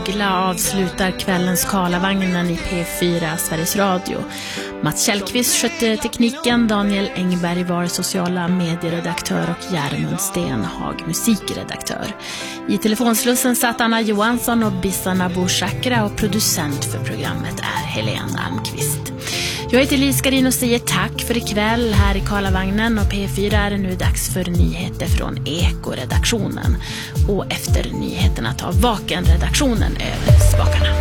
Avslutar kvällens Karlavagnen i P4 Sveriges Radio. Mats Kjellqvist skötte tekniken, Daniel Engberg var sociala medieredaktör och Järmund Stenhag musikredaktör. I telefonslussen satt Anna Johansson och Bissarna Boshakra och producent för programmet är Helene Almqvist. Jag heter Lise Garin och säger tack för ikväll här i Karlavagnen, och P4 är det nu dags för nyheter från Eko-redaktionen. Och efter nyheterna tar Vaken-redaktionen över spakarna.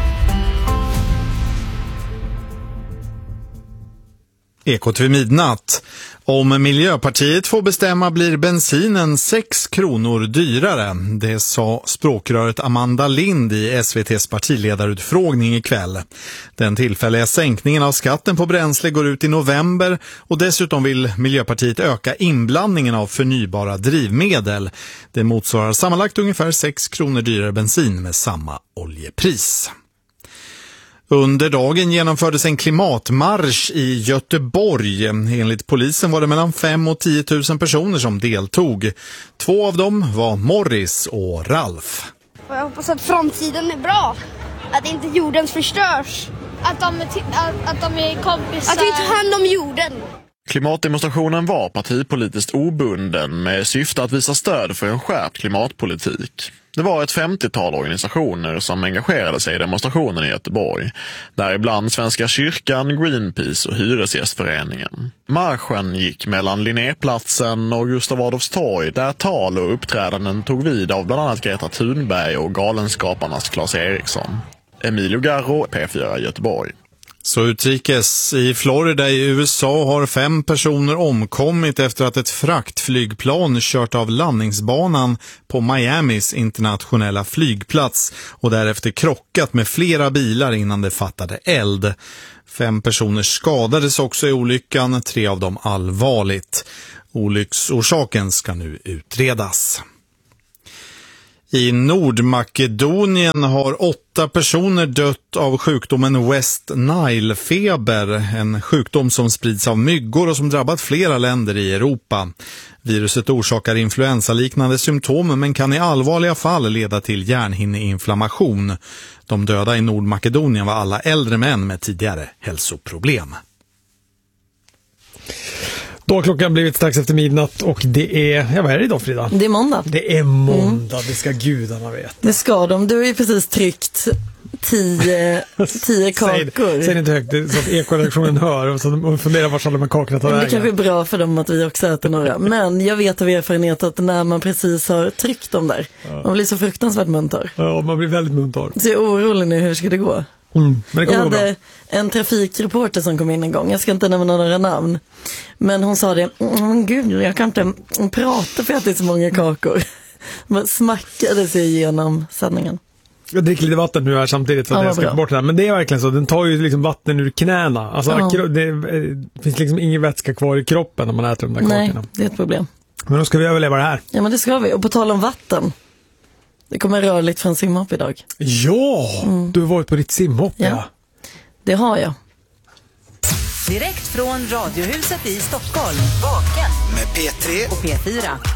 Ekot vid midnatt. Om Miljöpartiet får bestämma blir bensinen 6 kronor dyrare. Det sa språkröret Amanda Lind i SVT:s partiledarutfrågning ikväll. Den tillfälliga sänkningen av skatten på bränsle går ut i november, och dessutom vill Miljöpartiet öka inblandningen av förnybara drivmedel. Det motsvarar sammanlagt ungefär 6 kronor dyrare bensin med samma oljepris. Under dagen genomfördes en klimatmarsch i Göteborg. Enligt polisen var det mellan 5 och 10 000 personer som deltog. 2 av dem var Morris och Ralf. Jag hoppas att framtiden är bra. Att inte jorden förstörs. Att de är kompisar. Att vi tar hand om jorden. Klimatdemonstrationen var partipolitiskt obunden med syfte att visa stöd för en skärpt klimatpolitik. Det var ett 50-tal organisationer som engagerade sig i demonstrationen i Göteborg. Däribland Svenska kyrkan, Greenpeace och Hyresgästföreningen. Marschen gick mellan Linnéplatsen och Gustav Adolfs torg, där tal och uppträdanden tog vid av bland annat Greta Thunberg och Galenskaparnas Claes Eriksson. Emilio Garro, P4 Göteborg. Så utrikes. I Florida i USA har 5 personer omkommit efter att ett fraktflygplan kört av landningsbanan på Miamis internationella flygplats och därefter krockat med flera bilar innan det fattade eld. 5 personer skadades också i olyckan, 3 av dem allvarligt. Olycksorsaken ska nu utredas. I Nordmakedonien har 8 personer dött av sjukdomen West Nile-feber, en sjukdom som sprids av myggor och som drabbat flera länder i Europa. Viruset orsakar influensaliknande symptom men kan i allvarliga fall leda till hjärnhinneinflammation. De döda i Nordmakedonien var alla äldre män med tidigare hälsoproblem. Då har klockan blivit strax efter midnatt och det är, vad är det idag, Frida? Det är måndag. Det är måndag, det ska gudarna veta. Det ska de, du har ju precis tryckt 10 kakor. Säg inte högt så att Eko-redaktionen hör och så de funderar vart alla de här kakorna tar vägen. Det kanske är bra för dem att vi också äter några. Men jag vet av erfarenhet att när man precis har tryckt dem där, man blir så fruktansvärt munter. Ja, man blir väldigt munter. Så jag är orolig nu, hur ska det gå? Men det jag hade en trafikreporter som kom in en gång. Jag ska inte nämna några namn. Men hon sa det, gud, jag kan inte prata för att det är så många kakor. Man smackade sig igenom sändningen. Jag dricker lite vatten nu här samtidigt så att jag ska bort det här. Men det är verkligen så, den tar ju liksom vatten ur knäna. Alltså det finns liksom ingen vätska kvar i kroppen när man äter de där kakorna. Nej, det är ett problem. Men då ska vi överleva det här. Ja, men det ska vi. Och på tal om vatten. Det kommer rörligt från simhopp idag. Ja, du har varit på ditt simhopp. Ja, det har jag. Direkt från Radiohuset i Stockholm. Vaken med P3 och P4.